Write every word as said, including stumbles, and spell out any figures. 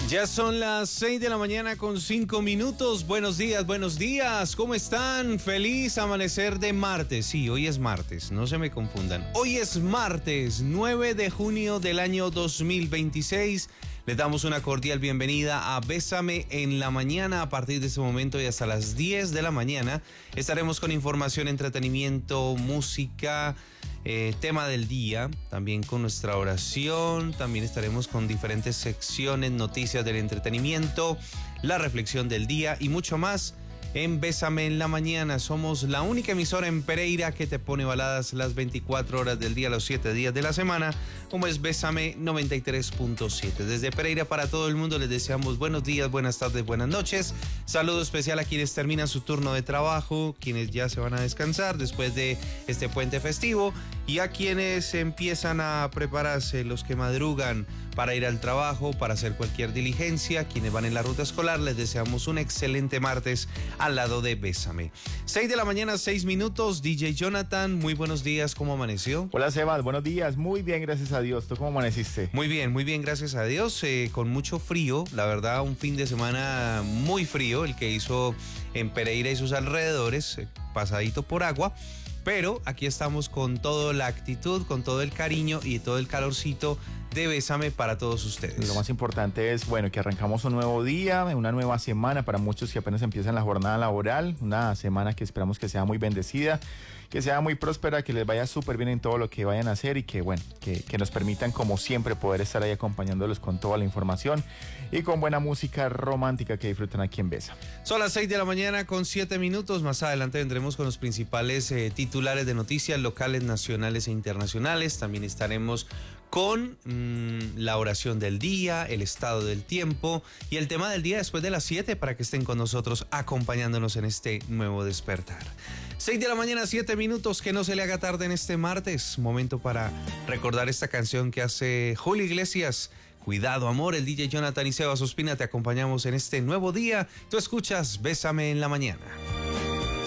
Ya son las seis de la mañana con cinco minutos. Buenos días, buenos días. ¿Cómo están? Feliz amanecer de martes. Sí, hoy es martes, no se me confundan. Hoy es martes, nueve de junio del año dos mil veintiséis. Les damos una cordial bienvenida a Bésame en la mañana. A partir de ese momento y hasta las diez de la mañana estaremos con información, entretenimiento, música, Eh, tema del día, también con nuestra oración, también estaremos con diferentes secciones, noticias del entretenimiento, la reflexión del día y mucho más en Bésame en la mañana. Somos la única emisora en Pereira que te pone baladas las veinticuatro horas del día, los siete días de la semana, como es Bésame noventa y tres punto siete. Desde Pereira para todo el mundo les deseamos buenos días, buenas tardes, buenas noches. Saludo especial a quienes terminan su turno de trabajo, quienes ya se van a descansar después de este puente festivo y a quienes empiezan a prepararse, los que madrugan para ir al trabajo, para hacer cualquier diligencia, quienes van en la ruta escolar, les deseamos un excelente martes al lado de Bésame. seis de la mañana, seis minutos. D J Jonathan, muy buenos días, ¿cómo amaneció? Hola Sebas, buenos días, muy bien, gracias a Dios. ¿Tú cómo amaneciste? Muy bien, muy bien, gracias a Dios, eh, con mucho frío, la verdad, un fin de semana muy frío, el que hizo en Pereira y sus alrededores, eh, pasadito por agua. Pero aquí estamos con toda la actitud, con todo el cariño y todo el calorcito de Bésame para todos ustedes. Lo más importante es, bueno, que arrancamos un nuevo día, una nueva semana para muchos que apenas empiezan la jornada laboral, una semana que esperamos que sea muy bendecida, que sea muy próspera, que les vaya súper bien en todo lo que vayan a hacer y que, bueno, que, que nos permitan como siempre poder estar ahí acompañándolos con toda la información y con buena música romántica que disfrutan aquí en Besa. Son las seis de la mañana con siete minutos. Más adelante vendremos con los principales eh, titulares de noticias locales, nacionales e internacionales. También estaremos con mmm, la oración del día, el estado del tiempo y el tema del día después de las siete para que estén con nosotros acompañándonos en este nuevo despertar. seis de la mañana, siete minutos, que no se le haga tarde en este martes. Momento para recordar esta canción que hace Julio Iglesias. Cuidado, amor, el D J Jonathan y Sebas Ospina te acompañamos en este nuevo día. Tú escuchas Bésame en la mañana.